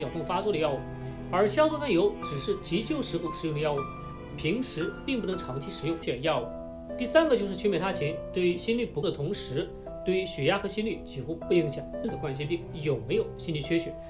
绞痛发作的药物，而硝唑甘油只是急救时候使用的药物，平时并不能长期使用选药物。第三个就是曲美他嗪，对于心律不和的同时，对于血压和心率几乎不影响。的冠心病有没有心肌缺血？